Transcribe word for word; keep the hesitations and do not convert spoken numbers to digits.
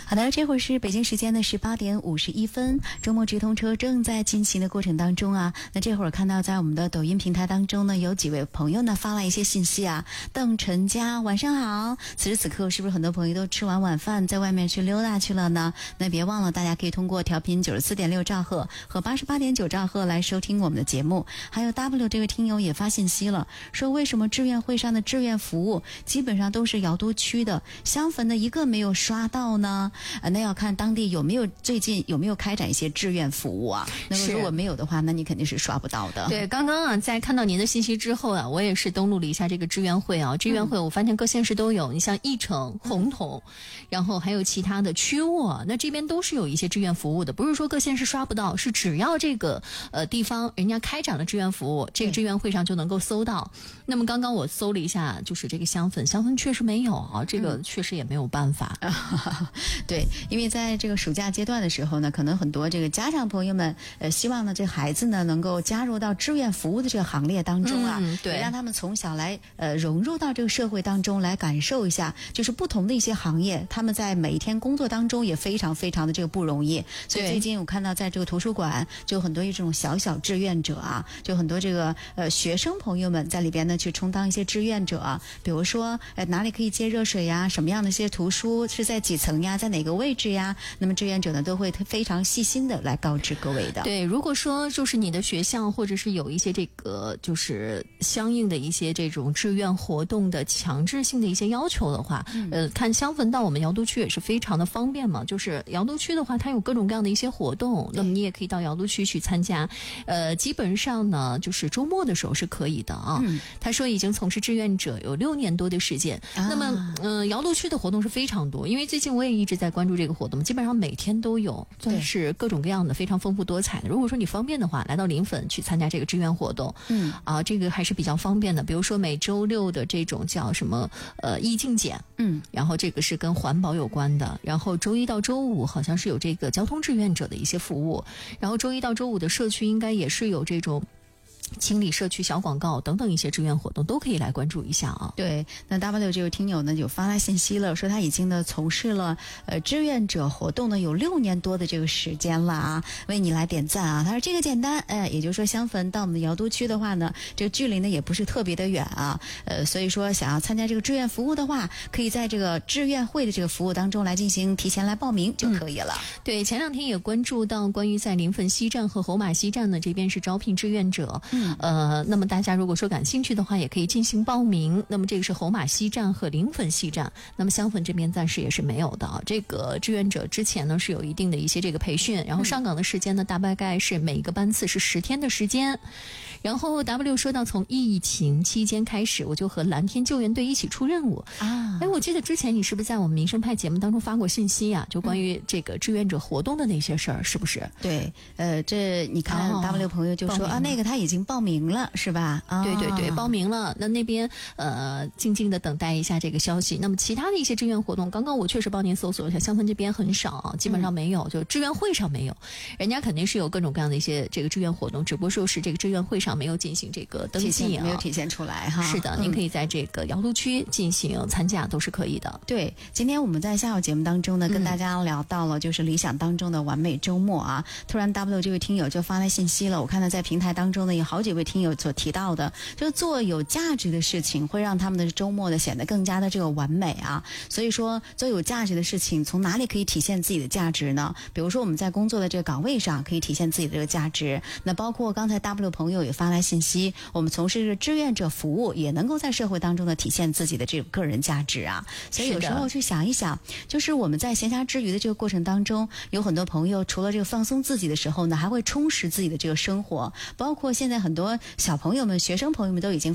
好的，这会儿是北京时间的十八点五十一分，周末直通车正在进行的过程当中啊。那这会儿看到在我们的抖音平台当中呢，有几位朋友呢发了一些信息啊。邓晨佳，晚上好。此时此刻是不是很多朋友都吃完晚饭在外面去溜达去了呢？那别忘了，大家可以通过调频九十四点六兆赫和八十八点九兆赫来收听我们的节目。还有 W 这位听友也发信息了，说为什么志愿会上的志愿服务基本上都是瑶都区的，香汾的一个没有刷到呢？呃，那要看当地有没有最近有没有开展一些志愿服务啊。那么如果没有的话，那你肯定是刷不到的。 对，刚刚啊，在看到您的信息之后啊，我也是登录了一下这个志愿会啊。志愿会我发现各县市都有，你像义城、洪洞，然后还有其他的曲沃，那这边都是有一些志愿服务的。不是说各县市刷不到，是只要这个呃地方人家开展了志愿服务，这个志愿会上就能够搜到。那么刚刚我搜了一下，就是这个香汾，香汾确实没有啊，这个确实也没有办法。 嗯对，因为在这个暑假阶段的时候呢，可能很多这个家长朋友们呃希望呢这孩子呢能够加入到志愿服务的这个行列当中啊， 嗯、对， 也让他们从小来呃融入到这个社会当中来感受一下，就是不同的一些行业，他们在每一天工作当中也非常非常的这个不容易。所以最近我看到在这个图书馆就很多这种小小志愿者啊，就很多这个呃学生朋友们在里边呢去充当一些志愿者啊，比如说呃哪里可以接热水呀，什么样的一些图书是在几层呀，在哪个位置呀，那么志愿者呢都会非常细心的来告知各位的。 对，如果说就是你的学校或者是有一些这个就是相应的一些这种志愿活动的强制性的一些要求的话，嗯、呃，看香汾到我们瑶都区也是非常的方便嘛。就是瑶都区的话，它有各种各样的一些活动，那么你也可以到瑶都区去参加。呃，基本上呢，就是周末的时候是可以的啊。嗯、他说已经从事志愿者有六年多的时间。啊、那么，嗯、呃，瑶都区的活动是非常多，因为最近我也一直在关注这个活动，基本上每天都有，算是各种各样的非常丰富多彩的。如果说你方便的话，来到临汾去参加这个志愿活动，嗯，啊，这个还是比较方便的。比如说每周六的这种叫什么呃疫净检，嗯，然后这个是跟环保有关的。然后周一到周五好像是有这个交通志愿者的一些服务，然后周一到周五的社区应该也是有这种清理社区小广告等等一些志愿活动，都可以来关注一下啊。 对，那 W 这位听友呢有发来信息了，说他已经呢从事了呃志愿者活动呢有六年多的这个时间了啊，为你来点赞啊。他说这个简单，哎，也就是说香汾到我们的瑶都区的话呢，这个距离呢也不是特别的远啊，呃，所以说想要参加这个志愿服务的话，可以在这个志愿会的这个服务当中来进行提前来报名就可以了。嗯、 对，前两天也关注到关于在临汾西站和侯马西站呢这边是招聘志愿者。嗯，呃，那么大家如果说感兴趣的话，也可以进行报名。那么这个是侯马西站和临汾西站，那么香汾这边暂时也是没有的啊。这个志愿者之前呢是有一定的一些这个培训，然后上岗的时间呢大概是每个班次是十天的时间。然后 W 说到从疫情期间开始，我就和蓝天救援队一起出任务啊。哎，我记得之前你是不是在我们民生派节目当中发过信息啊？就关于这个志愿者活动的那些事儿，是不是？ 对，呃，这你看 W 朋友就说、哦、啊，那个他已经报名了，是吧？啊， 对对对，报名了。那那边呃，静静的等待一下这个消息。那么其他的一些志愿活动，刚刚我确实帮您搜索一下，香汾这边很少，基本上没有，嗯、就志愿会上没有。人家肯定是有各种各样的一些这个志愿活动，只不过说是这个志愿会上没有进行这个登记啊， 没有体现出来哈。 是的，嗯、您可以在这个瑶都区进行参加，都是可以的。 对，今天我们在下午节目当中呢，跟大家聊到了就是理想当中的完美周末啊。嗯、突然 W 这位听友就发来信息了，我看到在平台当中呢有好几位听友所提到的，就做有价值的事情会让他们的周末呢显得更加的这个完美啊。所以说做有价值的事情，从哪里可以体现自己的价值呢？比如说我们在工作的这个岗位上可以体现自己的这个价值，那包括刚才 W 朋友也发来信息，我们从事这个志愿者服务也能够在社会当中呢体现自己的这个个人价值啊。所以有时候去想一想，就是我们在闲暇之余的这个过程当中，有很多朋友除了这个放松自己的时候呢，还会充实自己的这个生活，包括现在很多小朋友们、学生朋友们都已经